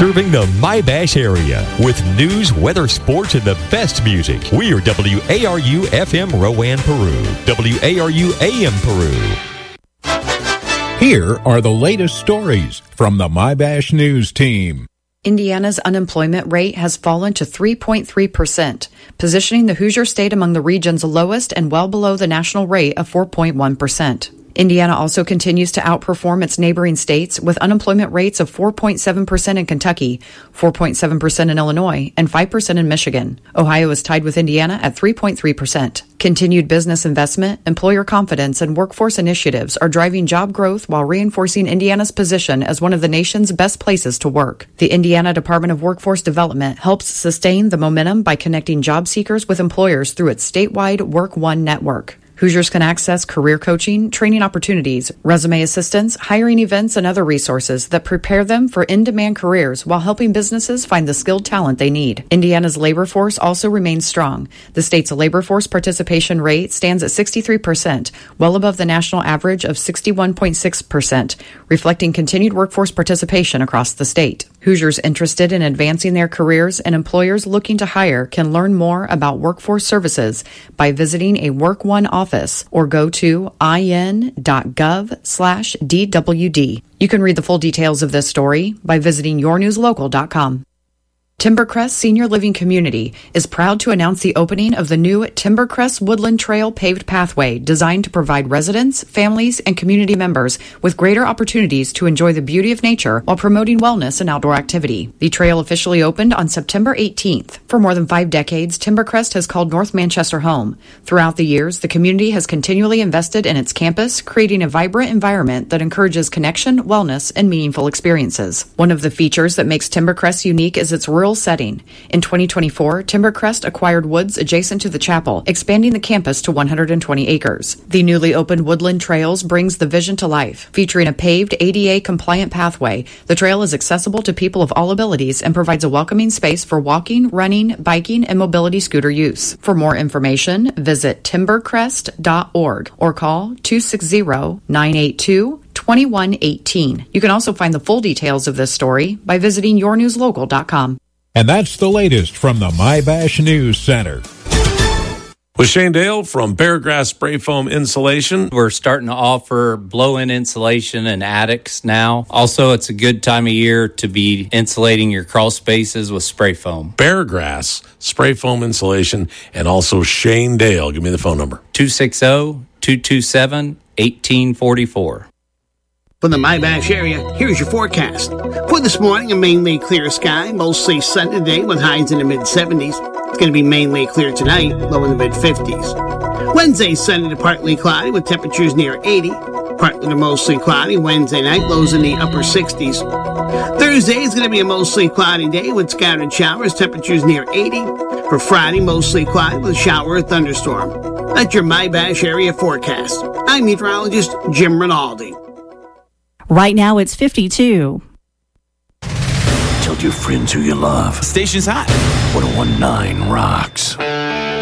serving the My-Bash area with news, weather, sports, and the best music. We are WARU FM Rowan, Peru. WARU AM Peru. Here are the latest stories from the My-Bash News team. Indiana's unemployment rate has fallen to 3.3%, positioning the Hoosier State among the region's lowest and well below the national rate of 4.1%. Indiana also continues to outperform its neighboring states with unemployment rates of 4.7% in Kentucky, 4.7% in Illinois, and 5% in Michigan. Ohio is tied with Indiana at 3.3%. Continued business investment, employer confidence, and workforce initiatives are driving job growth while reinforcing Indiana's position as one of the nation's best places to work. The Indiana Department of Workforce Development helps sustain the momentum by connecting job seekers with employers through its statewide Work One network. Hoosiers can access career coaching, training opportunities, resume assistance, hiring events, and other resources that prepare them for in-demand careers while helping businesses find the skilled talent they need. Indiana's labor force also remains strong. The state's labor force participation rate stands at 63%, well above the national average of 61.6%, reflecting continued workforce participation across the state. Hoosiers interested in advancing their careers and employers looking to hire can learn more about workforce services by visiting a Work One office or go to in.gov/DWD. You can read the full details of this story by visiting yournewslocal.com. Timbercrest Senior Living Community is proud to announce the opening of the new Timbercrest Woodland Trail paved pathway designed to provide residents, families, and community members with greater opportunities to enjoy the beauty of nature while promoting wellness and outdoor activity. The trail officially opened on September 18th. For more than 5 decades, Timbercrest has called North Manchester home. Throughout the years, the community has continually invested in its campus, creating a vibrant environment that encourages connection, wellness, and meaningful experiences. One of the features that makes Timbercrest unique is its rural setting. In 2024, Timbercrest acquired woods adjacent to the chapel, expanding the campus to 120 acres. The newly opened Woodland Trails brings the vision to life. Featuring a paved ADA-compliant pathway, the trail is accessible to people of all abilities and provides a welcoming space for walking, running, biking, and mobility scooter use. For more information, visit timbercrest.org or call 260-982-2118. You can also find the full details of this story by visiting yournewslocal.com. And that's the latest from the My-Bash News Center. With Shane Dale from Beargrass Spray Foam Insulation. We're starting to offer blow-in insulation in attics now. Also, it's a good time of year to be insulating your crawl spaces with spray foam. Beargrass Spray Foam Insulation and also Shane Dale. Give me the phone number. 260-227-1844. From the My-Bash area, here's your forecast. For this morning, a mainly clear sky, mostly sunny today with highs in the mid-70s. It's going to be mainly clear tonight, low in the mid-50s. Wednesday, sunny to partly cloudy with temperatures near 80. Partly to mostly cloudy Wednesday night, lows in the upper 60s. Thursday is going to be a mostly cloudy day with scattered showers, temperatures near 80. For Friday, mostly cloudy with a shower or thunderstorm. That's your My-Bash area forecast. I'm meteorologist Jim Rinaldi. Right now it's 52. Tell your friends who you love. Station's hot. 1019 rocks.